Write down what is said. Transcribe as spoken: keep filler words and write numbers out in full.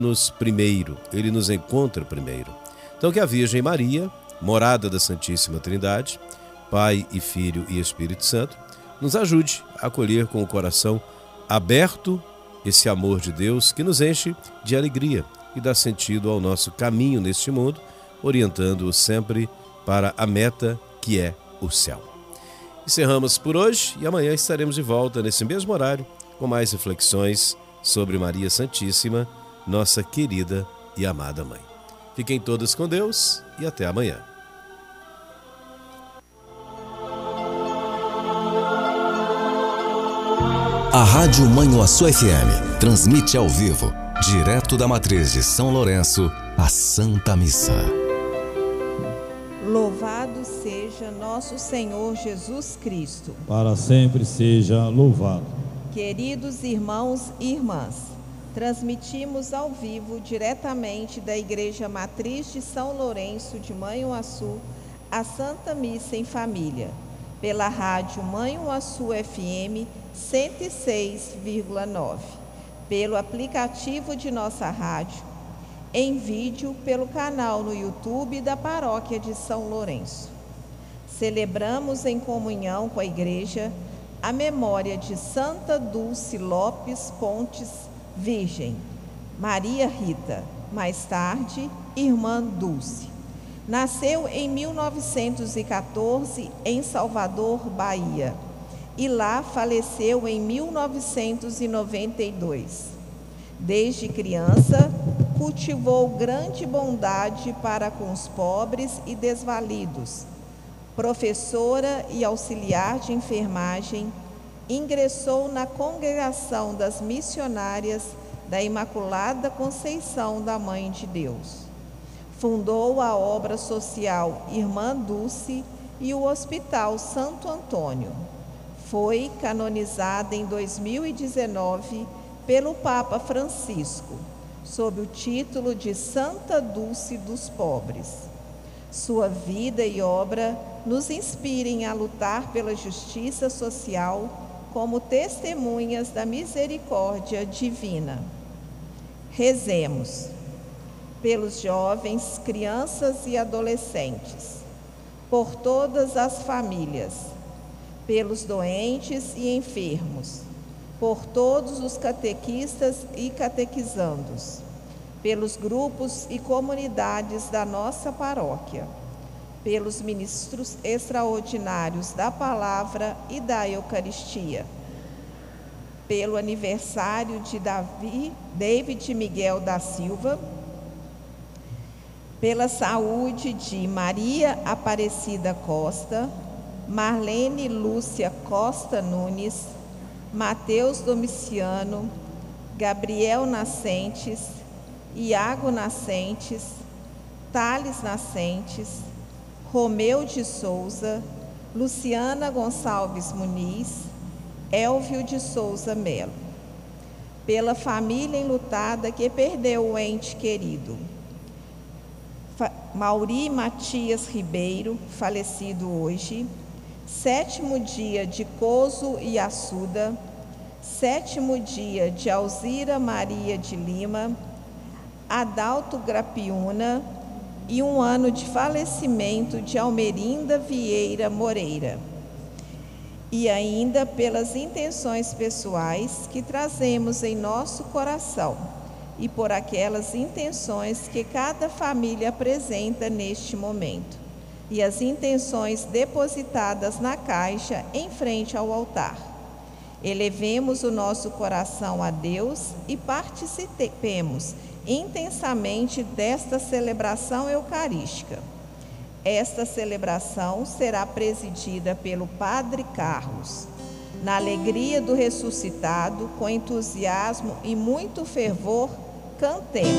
nos primeiro, Ele nos encontra primeiro. Então que a Virgem Maria, morada da Santíssima Trindade, Pai e Filho e Espírito Santo, nos ajude a acolher com o coração aberto esse amor de Deus que nos enche de alegria e dá sentido ao nosso caminho neste mundo, orientando-o sempre para a meta que é o céu. Encerramos por hoje e amanhã estaremos de volta nesse mesmo horário com mais reflexões sobre Maria Santíssima, nossa querida e amada Mãe. Fiquem todos com Deus e até amanhã. A Rádio Manhuaçu F M transmite ao vivo, direto da matriz de São Lourenço, a Santa Missa. Louvado seja nosso Senhor Jesus Cristo. Para sempre seja louvado. Queridos irmãos e irmãs, transmitimos ao vivo, diretamente da Igreja Matriz de São Lourenço de Manhuaçu, a Santa Missa em Família, pela Rádio Manhuaçu F M cento e seis vírgula nove, pelo aplicativo de nossa rádio, em vídeo pelo canal no YouTube da Paróquia de São Lourenço. Celebramos em comunhão com a Igreja a memória de Santa Dulce Lopes Pontes Virgem, Maria Rita, mais tarde, Irmã Dulce. Nasceu em mil novecentos e quatorze em Salvador, Bahia, e lá faleceu em mil novecentos e noventa e dois. Desde criança, cultivou grande bondade para com os pobres e desvalidos. Professora e auxiliar de enfermagem, ingressou na Congregação das Missionárias da Imaculada Conceição da Mãe de Deus. Fundou a obra social Irmã Dulce e o Hospital Santo Antônio. Foi canonizada em dois mil e dezenove pelo Papa Francisco, sob o título de Santa Dulce dos Pobres. Sua vida e obra nos inspirem a lutar pela justiça social como testemunhas da misericórdia divina. Rezemos pelos jovens, crianças e adolescentes, por todas as famílias, pelos doentes e enfermos, por todos os catequistas e catequizandos, pelos grupos e comunidades da nossa paróquia, pelos ministros extraordinários da palavra e da Eucaristia, pelo aniversário de Davi, David Miguel da Silva, pela saúde de Maria Aparecida Costa, Marlene Lúcia Costa Nunes, Mateus Domiciano, Gabriel Nascentes, Iago Nascentes, Thales Nascentes, Romeu de Souza, Luciana Gonçalves Muniz, Elvio de Souza Melo. Pela família enlutada que perdeu o ente querido. Mauri Matias Ribeiro, falecido hoje. Sétimo dia de Coso e Assuda. Sétimo dia de Alzira Maria de Lima, Adalto Grapiúna, e um ano de falecimento de Almerinda Vieira Moreira. E ainda pelas intenções pessoais que trazemos em nosso coração e por aquelas intenções que cada família apresenta neste momento, e as intenções depositadas na caixa em frente ao altar. Elevemos o nosso coração a Deus e participemos intensamente desta celebração eucarística. Esta celebração será presidida pelo Padre Carlos. Na alegria do ressuscitado, com entusiasmo e muito fervor, cantemos.